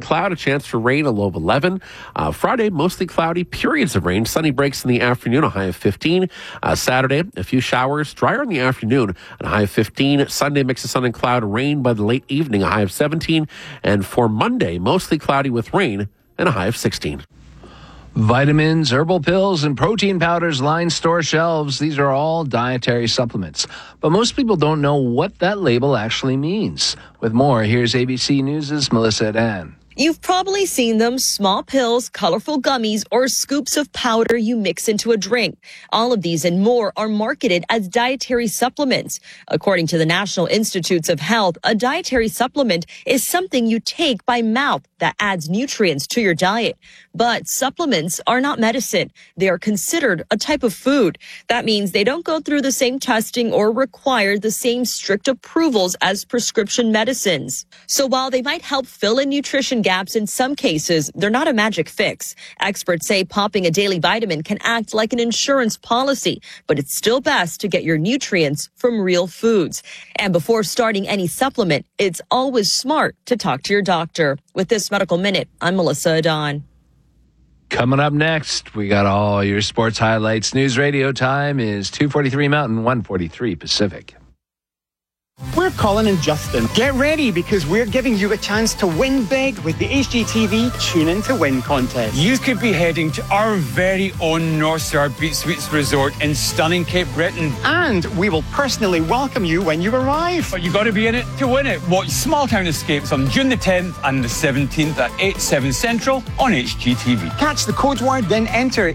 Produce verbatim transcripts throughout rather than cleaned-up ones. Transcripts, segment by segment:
cloud, a chance for rain, a low of eleven. Uh, Friday, mostly cloudy, periods of rain. Sunny breaks in the afternoon, a high of fifteen. Uh, Saturday, a few showers, drier in the afternoon, a high of fifteen. Sunday, mix of sun and cloud, rain by the late evening, a high of seventeen. And for Monday, mostly cloudy with rain and a high of sixteen. Vitamins, herbal pills, and protein powders line store shelves. These are all dietary supplements. But most people don't know what that label actually means. With more, here's A B C News' Melissa Dan. You've probably seen them, small pills, colorful gummies, or scoops of powder you mix into a drink. All of these and more are marketed as dietary supplements. According to the National Institutes of Health, a dietary supplement is something you take by mouth that adds nutrients to your diet. But supplements are not medicine. They are considered a type of food. That means they don't go through the same testing or require the same strict approvals as prescription medicines. So while they might help fill in nutrition gaps in some cases, they're not a magic fix. Experts say popping a daily vitamin can act like an insurance policy, but it's still best to get your nutrients from real foods. And before starting any supplement, it's always smart to talk to your doctor. With this Medical Minute, I'm Melissa Adon. Coming up next, we got all your sports highlights. News radio time is two forty-three Mountain, one forty-three Pacific. We're Colin and Justin. Get ready because we're giving you a chance to win big with the H G T V Tune In to Win contest. You could be heading to our very own North Star Beach Suites Resort in stunning Cape Breton. And we will personally welcome you when you arrive. But you got to be in it to win it. Watch Small Town Escapes on June the tenth and the seventeenth at eight, seven Central on H G T V. Catch the code word, then enter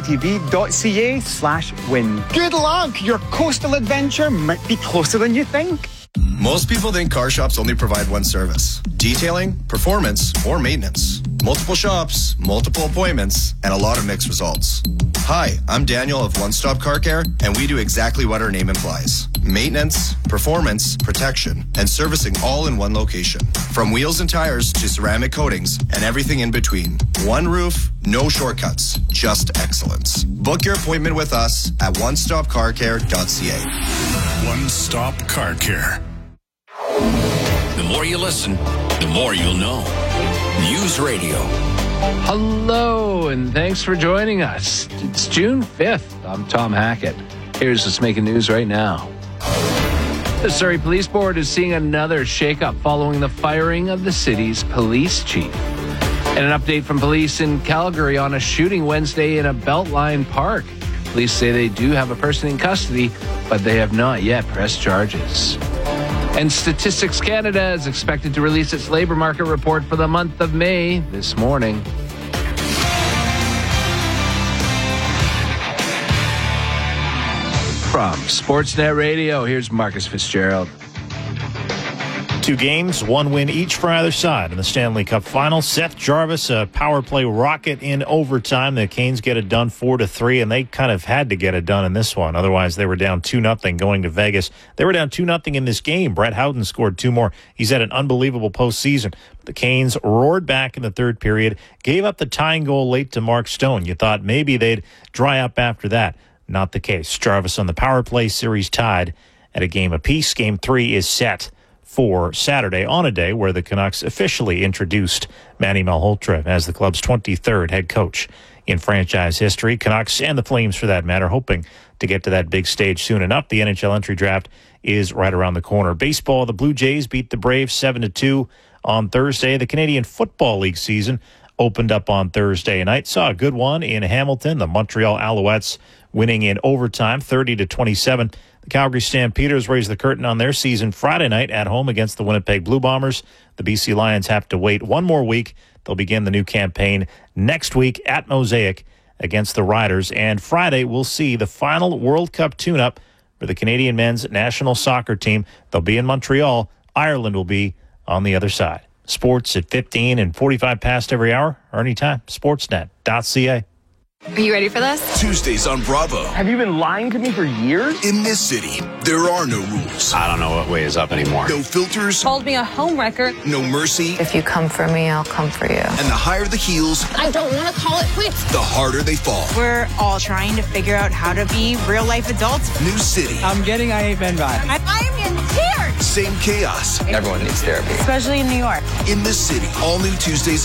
hgtv.ca slash win. Good luck! Your coastal adventure might be closer than you think. Most people think car shops only provide one service: detailing, performance, or maintenance. Multiple shops, multiple appointments, and a lot of mixed results. Hi, I'm Daniel of One Stop Car Care, and we do exactly what our name implies: maintenance, performance, protection, and servicing all in one location. From wheels and tires to ceramic coatings and everything in between. One roof, no shortcuts, just excellence. Book your appointment with us at one stop car care dot c a. One Stop Car Care. The more you listen, the more you'll know. News Radio. Hello, and thanks for joining us. It's June fifth. I'm Tom Hackett. Here's what's making news right now. The Surrey Police Board is seeing another shakeup following the firing of the city's police chief. And an update from police in Calgary on a shooting Wednesday in a Beltline park. Police say they do have a person in custody, but they have not yet pressed charges. And Statistics Canada is expected to release its labor market report for the month of May this morning. From Sportsnet Radio, here's Marcus Fitzgerald. Two games, one win each for either side in the Stanley Cup Final. Seth Jarvis, a power play rocket in overtime. The Canes get it done four to three, and they kind of had to get it done in this one. Otherwise, they were down two nothing going to Vegas. They were down two nothing in this game. Brett Howden scored two more. He's had an unbelievable postseason. The Canes roared back in the third period, gave up the tying goal late to Mark Stone. You thought maybe they'd dry up after that. Not the case. Jarvis on the power play, series tied at a game apiece. Game three is set for Saturday on a day where the Canucks officially introduced Manny Malhotra as the club's twenty-third head coach in franchise history. Canucks and the Flames, for that matter, hoping to get to that big stage soon enough. The N H L entry draft is right around the corner. Baseball, the Blue Jays beat the Braves seven to two on Thursday. The Canadian Football League season opened up on Thursday night. Saw a good one in Hamilton. The Montreal Alouettes winning in overtime, thirty to twenty-seven. The Calgary Stampeders raised the curtain on their season Friday night at home against the Winnipeg Blue Bombers. The B C Lions have to wait one more week. They'll begin the new campaign next week at Mosaic against the Riders. And Friday, we'll see the final World Cup tune-up for the Canadian men's national soccer team. They'll be in Montreal. Ireland will be on the other side. Sports at fifteen and forty-five past every hour or anytime. Sportsnet dot c a. Are you ready for this? Tuesdays on Bravo. Have you been lying to me for years? In this city, there are no rules. I don't know what way is up anymore. No filters. Called me a homewrecker. No mercy. If you come for me, I'll come for you. And the higher the heels, I don't want to call it quits. the harder they fall. We're all trying to figure out how to be real-life adults. New city. I'm getting I Hate Men vibes. I, I am in tears. Same chaos. Everyone needs therapy. Especially in New York. In this city. All new Tuesdays